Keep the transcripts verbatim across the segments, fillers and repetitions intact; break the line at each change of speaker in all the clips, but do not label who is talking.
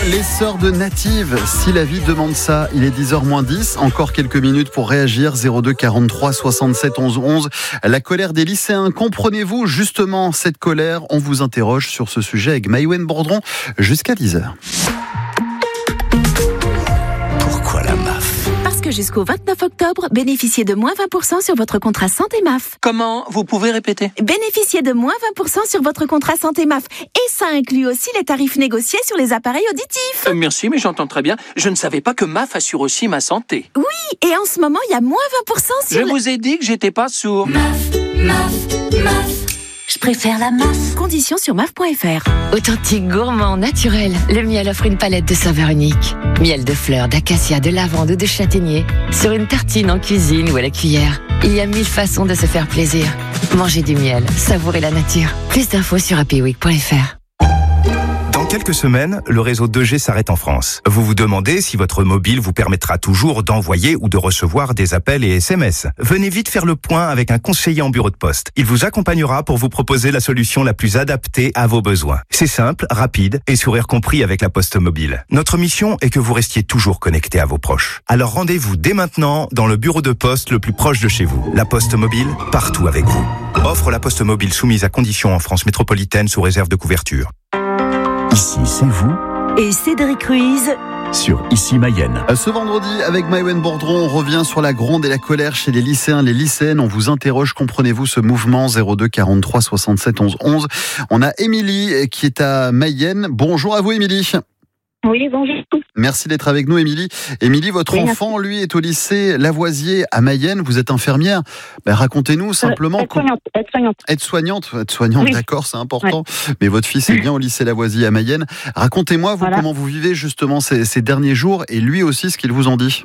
les sœurs de Native, si la vie demande ça. Il est dix heures moins dix, encore quelques minutes pour réagir. zéro deux quarante-trois soixante-sept onze onze. La colère des lycéens, comprenez-vous justement cette colère? On vous interroge sur ce sujet avec Maïwen Bordron jusqu'à dix heures.
Pourquoi la M A F?
Parce que jusqu'au vingt-neuf octobre, bénéficiez de moins vingt pour cent sur votre contrat santé M A F.
Comment? Vous pouvez répéter?
Bénéficiez de moins vingt pour cent sur votre contrat santé M A F. Et ça inclut aussi les tarifs négociés sur les appareils auditifs.
Euh, merci, mais j'entends très bien. Je ne savais pas que M A F assure aussi ma santé.
Oui, et en ce moment, il y a moins vingt pour cent sur...
Je
le...
vous ai dit que j'étais pas sourd.
M A F, M A F, M A F. Je préfère la M A F.
Conditions sur M A F point F R.
Authentique, gourmand, naturel, le miel offre une palette de saveurs uniques. Miel de fleurs, d'acacia, de lavande ou de châtaignier. Sur une tartine en cuisine ou à la cuillère. Il y a mille façons de se faire plaisir. Mangez du miel, savourez la nature. Plus d'infos sur happy week point F R.
Dans quelques semaines, le réseau deux G s'arrête en France. Vous vous demandez si votre mobile vous permettra toujours d'envoyer ou de recevoir des appels et S M S. Venez vite faire le point avec un conseiller en bureau de poste. Il vous accompagnera pour vous proposer la solution la plus adaptée à vos besoins. C'est simple, rapide et sourire compris avec la Poste Mobile. Notre mission est que vous restiez toujours connecté à vos proches. Alors rendez-vous dès maintenant dans le bureau de poste le plus proche de chez vous. La Poste Mobile, partout avec vous. Offre la Poste Mobile soumise à conditions en France métropolitaine sous réserve de couverture.
Ici, c'est vous
Et Cédric Ruiz
sur Ici Mayenne.
Ce vendredi, avec Maïwen Bordron, on revient sur la gronde et la colère chez les lycéens, les lycéennes. On vous interroge, comprenez-vous ce mouvement? Zéro deux quarante-trois soixante-sept onze onze. On a Émilie qui est à Mayenne. Bonjour à vous, Émilie.
Oui, bonjour.
Merci d'être avec nous, Émilie. Émilie, votre
Oui,
enfant, lui, est au lycée Lavoisier à Mayenne. Vous êtes infirmière. Ben, racontez-nous simplement.
Euh, aide-soignante. Aide-soignante.
Aide-soignante, aide-soignante,
Oui.
D'accord, c'est important. Ouais. Mais votre fils est bien au lycée Lavoisier à Mayenne. Racontez-moi, vous,
Voilà.
comment vous vivez justement ces, ces derniers jours et lui aussi, ce qu'il vous en dit.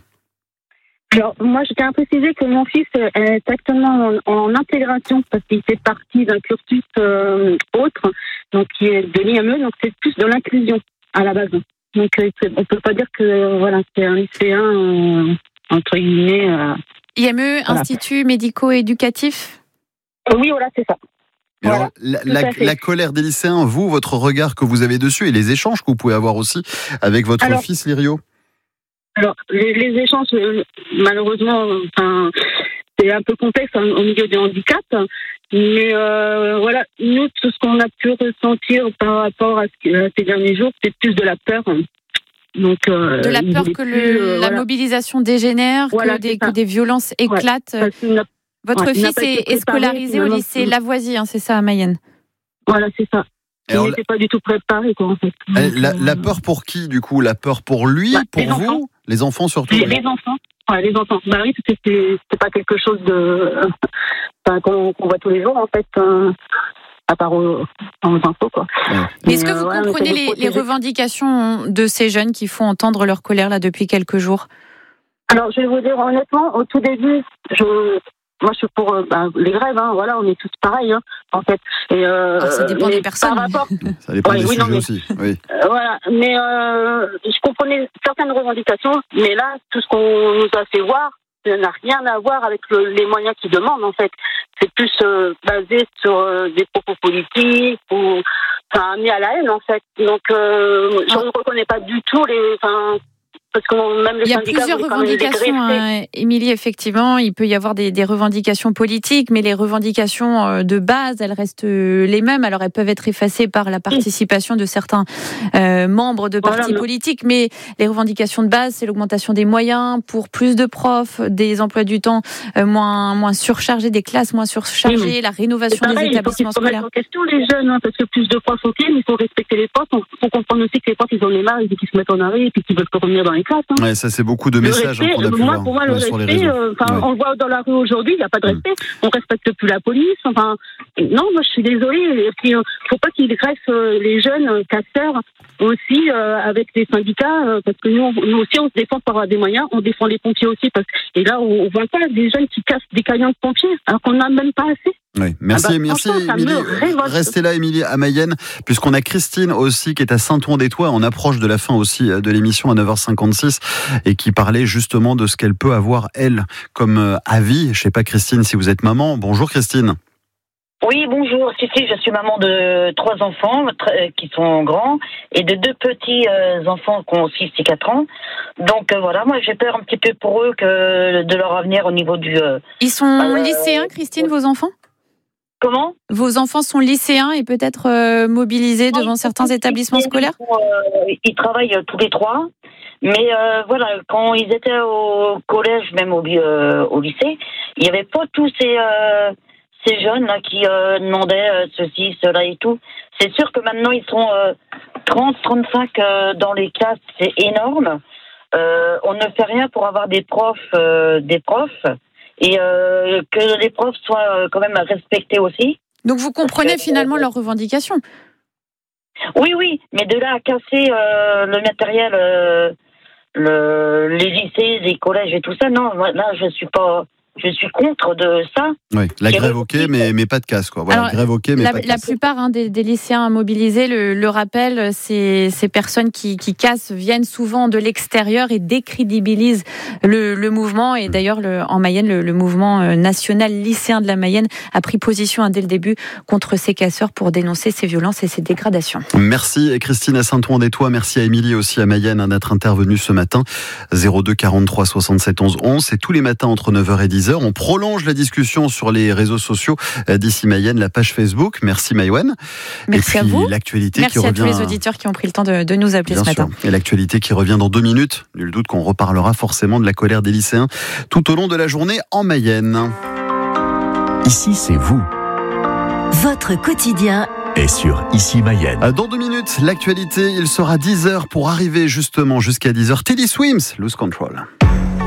Alors, moi, je tiens à préciser que mon fils est actuellement en, en intégration parce qu'il fait partie d'un cursus euh, autre, donc qui est de l'I M E, donc c'est plus de l'inclusion à la base. Donc, euh, on peut pas dire que euh, voilà, c'est un lycéen euh, entre guillemets. Euh,
I M E,
voilà.
Institut médico-éducatif.
Euh, oui, voilà, c'est ça.
Et
Voilà,
alors, la,
tout
la,
à fait.
la colère des lycéens, vous, votre regard que vous avez dessus et les échanges que vous pouvez avoir aussi avec votre
Alors,
fils Lirio.
Alors, les, les échanges, euh, malheureusement, enfin, c'est un peu complexe hein, au milieu du handicap. Mais euh, voilà, nous, tout ce qu'on a pu ressentir par rapport à, ce, à ces derniers jours, c'est plus de la peur. Donc, euh,
De la
il
peur
est
que
plus,
le,
euh,
la
voilà.
mobilisation dégénère,
Voilà,
que, des,
c'est ça.
que des violences éclatent.
Parce qu'il n'a-
Votre
ouais, il n'a
fils
pas été
est, est
préparé,
scolarisé au
finalement.
lycée Lavoisier, hein, c'est ça, à Mayenne.
Voilà, c'est ça.
Et
Il
alors,
n'était pas du tout préparé, quoi, en fait.
la,
Donc,
la,
euh,
la peur pour qui, du coup? La peur pour lui,
Bah,
pour
les
vous?
enfants.
Les enfants surtout.
Les, les enfants. Ouais, les enfants. Bah oui, c'était, c'était pas quelque chose de, enfin, qu'on, qu'on voit tous les jours, en fait, euh, à part aux, aux infos, quoi.
Ouais.
Mais est-ce que
euh,
vous
voilà, mais
comprenez
c'est de
les, les
protéger.
revendications de ces jeunes qui font entendre leur colère là depuis quelques jours?
Alors, je vais vous dire honnêtement, au tout début, je, moi, je suis pour euh, bah, les grèves. Hein, voilà, on est tous pareils, hein, en fait. Et euh,
Ah, ça dépend
mais
des personnes.
Par rapport,
Ça dépend
Ouais,
des
oui,
sujets
non, mais-
aussi. Oui.
euh, voilà. Mais euh, je comprenais certaines revendications, mais là, tout ce qu'on nous a fait voir, ça n'a rien à voir avec le, les moyens qu'ils demandent, en fait. C'est plus euh, basé sur euh, des propos politiques ou enfin amené à la haine, en fait. Donc, euh, je ne reconnais pas du tout les. Enfin, parce que même le
Il y a
syndicat
plusieurs
voulait quand même les
revendications,
greffer.
hein, Émilie, effectivement. Il peut y avoir des, des revendications politiques, mais les revendications euh, de base, elles restent euh, les mêmes. Alors, elles peuvent être effacées par la participation de certains euh, membres de partis
Voilà, mais-
politiques, mais les revendications de base, c'est l'augmentation des moyens pour plus de profs, des emplois du temps euh, moins, moins surchargés, des classes moins surchargées,
Oui,
la
C'est
rénovation des
pareil, il faut qu'ils
établissements
se remettent
scolaires.
en question, les jeunes, hein, parce que plus de profs, ok, mais il faut respecter les profs. Il faut comprendre aussi que les profs, ils ont les marres, ils se mettent en arrêt et puis qu'ils veulent pas revenir dans les classes. Hein.
Ouais, ça, c'est beaucoup de
Le
messages hein,
respect,
qu'on a pu
moi,
voir
pour moi, le
ouais, sur les
respect,
réseaux.
euh, enfin,
Ouais.
on le voit dans la rue aujourd'hui, il n'y a pas de respect. On respecte plus la police. Enfin, non, moi, je suis désolée. Il ne faut pas qu'ils greffent euh, les jeunes euh, casseurs aussi euh, avec les syndicats, euh, parce que nous, on- nous aussi, on se défend par avoir des moyens. On défend les pompiers aussi, parce et là, on, on voit pas des jeunes qui cassent des camions de pompiers, alors qu'on n'a même pas assez.
Oui. Merci,
Ah bah,
merci
franchement, ça me
Émilie.
révolte.
Restez là, Émilie, à Mayenne, puisqu'on a Christine aussi qui est à Saint-Ouen-des-Tois. On approche de la fin aussi de l'émission à neuf heures cinquante-six et qui parlait justement de ce qu'elle peut avoir, elle, comme euh, avis. Je ne sais pas, Christine, si vous êtes maman. Bonjour, Christine.
Oui, bonjour. Si, si, je suis maman de trois enfants euh, qui sont grands et de deux petits euh, enfants qui ont six et quatre ans. Donc euh, voilà, moi j'ai peur un petit peu pour eux que de leur avenir au niveau du... Euh,
Ils sont euh, lycéens, Christine, vos enfants ?
Comment ?
Vos enfants sont lycéens et peut-être euh, mobilisés devant non, certains établissements scolaires ?
Ils, sont, euh, ils travaillent tous les trois. Mais euh, voilà, quand ils étaient au collège, même au, euh, au lycée, il n'y avait pas tous ces... Euh, ces jeunes là qui euh, demandaient euh, ceci, cela et tout. C'est sûr que maintenant ils sont euh, trente, trente-cinq euh, dans les classes, c'est énorme. Euh, on ne fait rien pour avoir des profs, euh, des profs, et euh, que les profs soient euh, quand même respectés aussi.
Donc vous comprenez que, finalement euh, leurs revendications.
Oui, oui, mais de là à casser euh, le matériel, euh, le, les lycées, les collèges et tout ça, non, là je suis pas. Je suis contre de ça.
Oui, la grève ok, mais, mais pas de casse, quoi. Voilà,
Alors,
grève ok, mais
la,
pas de
la
casse.
plupart hein, des, des lycéens mobilisés le, le rappellent, ces, ces personnes qui, qui cassent viennent souvent de l'extérieur et décrédibilisent le, le mouvement. Et d'ailleurs, le, en Mayenne, le, le mouvement national lycéen de la Mayenne a pris position hein, dès le début contre ces casseurs pour dénoncer ces violences et ces dégradations.
Merci Christine à Saint-Ouen-des-Tois, merci à Émilie aussi à Mayenne hein, d'être intervenue ce matin. zéro deux quarante-trois soixante-sept onze onze, c'est tous les matins entre neuf heures et dix heures. On prolonge la discussion sur les réseaux sociaux d'Ici Mayenne, la page Facebook. Merci Maïwenn.
Merci
et puis,
à vous.
L'actualité
Merci
qui
à
revient...
tous les auditeurs qui ont pris le temps de, de nous appeler
Bien
ce
sûr.
matin.
Et l'actualité qui revient dans deux minutes. Nul doute qu'on reparlera forcément de la colère des lycéens tout au long de la journée en Mayenne.
Ici, c'est vous.
Votre quotidien
est sur Ici Mayenne.
Dans deux minutes, l'actualité, il sera dix heures pour arriver justement jusqu'à dix heures. Teddy Swims, Lose Control.